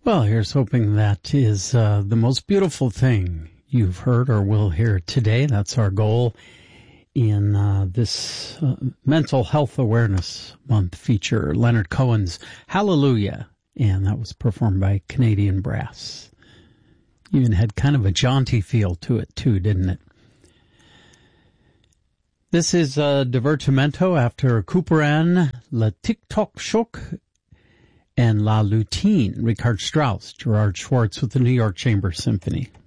Well, here's hoping that is the most beautiful thing you've heard or will hear today. That's our goal in this Mental Health Awareness Month feature, Leonard Cohen's Hallelujah, and that was performed by Canadian Brass. Even had kind of a jaunty feel to it, too, didn't it? This is Divertimento after Couperin, Le Tic-Toc Choc, and La Lutine, Richard Strauss, Gerard Schwartz with the New York Chamber Symphony.